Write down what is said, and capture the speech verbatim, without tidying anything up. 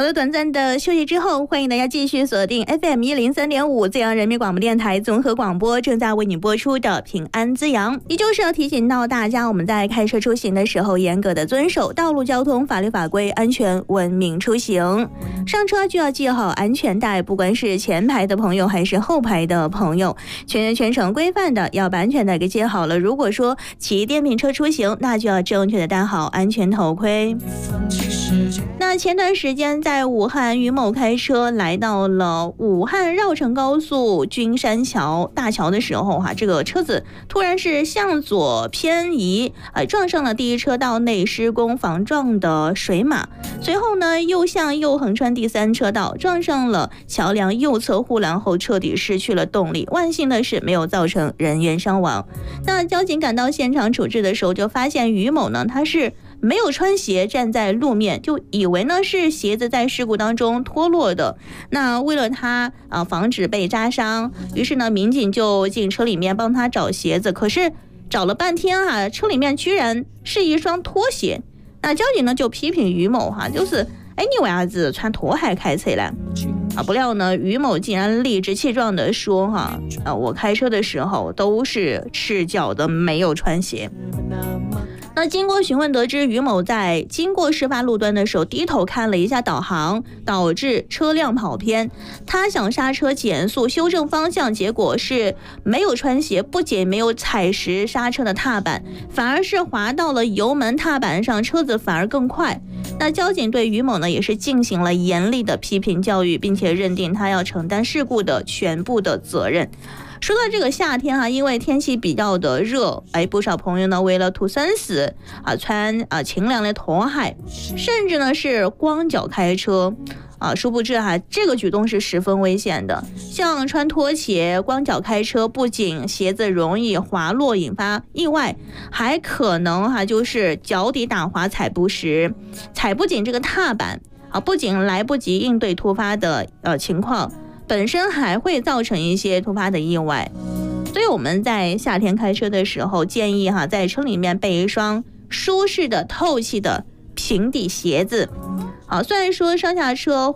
好了，短暂的休息之后，欢迎大家继续锁定 F M 一零三点五滋阳人民广播电台综合广播，正在为你播出的平安滋阳。依旧是要提醒到大家，我们在开车出行的时候，严格的遵守道路交通法律法规，安全文明出行。上车就要系好安全带，不管是前排的朋友还是后排的朋友，全全程规范的要把安全带给系好了。如果说骑电瓶车出行，那就要正确的戴好安全头盔。那前段时间在武汉，于某开车来到了武汉绕城高速君山桥大桥的时候，哈，这个车子突然是向左偏移，呃，撞上了第一车道内施工防撞的水马，随后呢又向右横穿第三车道，撞上了桥梁右侧护栏后，彻底失去了动力。万幸的是没有造成人员伤亡。那交警赶到现场处置的时候，就发现于某呢，他是没有穿鞋站在路面，就以为呢是鞋子在事故当中脱落的。那为了他啊防止被扎伤，于是呢民警就进车里面帮他找鞋子，可是找了半天啊，车里面居然是一双拖鞋。那交警呢就批评于某哈、啊，就是哎你为啥子穿拖鞋开车呢？啊，不料呢于某竟然理直气壮的说哈啊，我开车的时候都是赤脚的，没有穿鞋。那经过询问得知，于某在经过事发路段的时候低头看了一下导航，导致车辆跑偏。他想刹车减速修正方向，结果是没有穿鞋，不仅没有踩实刹车的踏板，反而是滑到了油门踏板上，车子反而更快。那交警对于某呢也是进行了严厉的批评教育，并且认定他要承担事故的全部的责任。说到这个夏天哈、啊，因为天气比较的热，哎，不少朋友呢为了图酸死啊，穿啊清凉的拖鞋，甚至呢是光脚开车啊。殊不知哈、啊，这个举动是十分危险的。像穿拖鞋、光脚开车，不仅鞋子容易滑落引发意外，还可能哈、啊、就是脚底打滑踩不实，踩不紧这个踏板啊，不仅来不及应对突发的呃情况，本身还会造成一些突发的意外。所以我们在夏天开车的时候，建议哈在车里面备一双舒适的透气的平底鞋子。好，虽然说上下车